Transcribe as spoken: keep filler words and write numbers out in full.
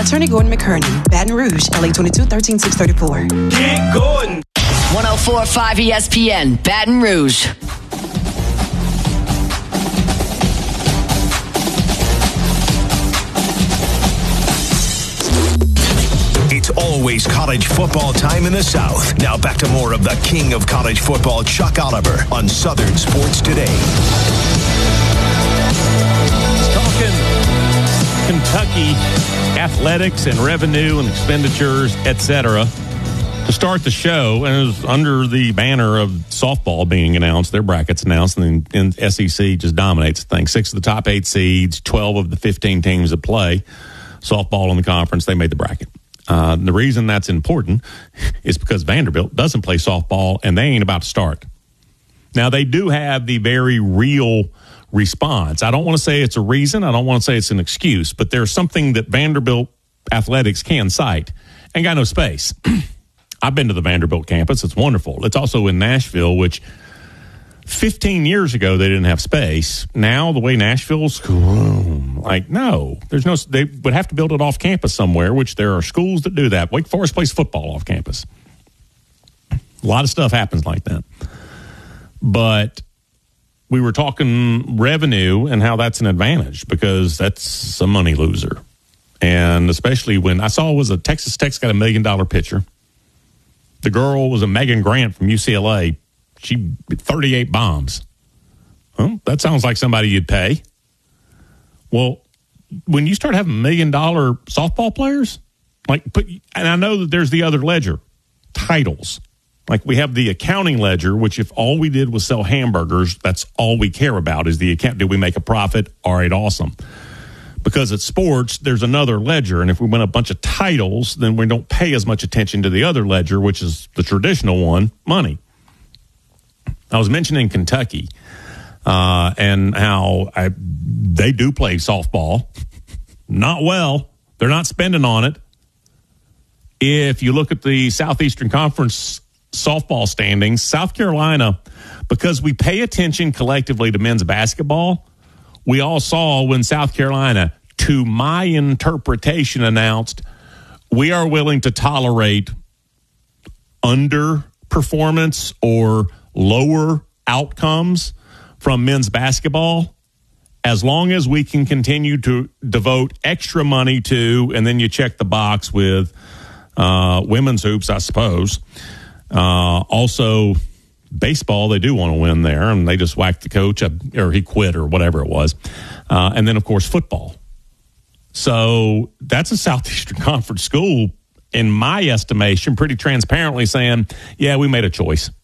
Attorney Gordon McKerney, Baton Rouge, L A twenty-two, thirteen, six thirty-four. Get Gordon. one oh four point five E S P N, Baton Rouge. It's always college football time in the South. Now back to more of the king of college football, Chuck Oliver, on Southern Sports Today. Talking Kentucky athletics and revenue and expenditures, et cetera. To start the show, and it was under the banner of softball being announced, their brackets announced, and then S E C just dominates the thing. Six of the top eight seeds, twelve of the fifteen teams that play softball in the conference, they made the bracket. Uh, the reason that's important is because Vanderbilt doesn't play softball, and they ain't about to start. Now, they do have the very real response. I don't want to say it's a reason. I don't want to say it's an excuse, but there's something that Vanderbilt athletics can cite. Ain't got no space. I've been to the Vanderbilt campus. It's wonderful. It's also in Nashville, which fifteen years ago they didn't have space. Now the way Nashville's like, no, there's no, they would have to build it off campus somewhere, which there are schools that do that. Wake Forest plays football off campus. A lot of stuff happens like that. But we were talking revenue and how that's an advantage because that's a money loser. And especially when I saw was a Texas Tech's got a million dollar pitcher. The girl was a Megan Grant from U C L A. She thirty-eight bombs. Well, that sounds like somebody you'd pay. Well, when you start having million dollar softball players, like put, and I know that there's the other ledger, titles. Like we have the accounting ledger, which if all we did was sell hamburgers, that's all we care about is the account. Did we make a profit? All right, awesome. Because it's sports, there's another ledger. And if we win a bunch of titles, then we don't pay as much attention to the other ledger, which is the traditional one, money. I was mentioning Kentucky uh, and how I, they do play softball. Not well. They're not spending on it. If you look at the Southeastern Conference softball standings, South Carolina, because we pay attention collectively to men's basketball, we all saw when South Carolina, to my interpretation, announced, we are willing to tolerate underperformance or lower outcomes from men's basketball as long as we can continue to devote extra money to, and then you check the box with uh, women's hoops, I suppose. Uh, also, baseball, they do want to win there, and they just whacked the coach, or he quit, or whatever it was. Uh, and then, of course, football. So that's a Southeastern Conference school, in my estimation, pretty transparently saying, yeah, we made a choice.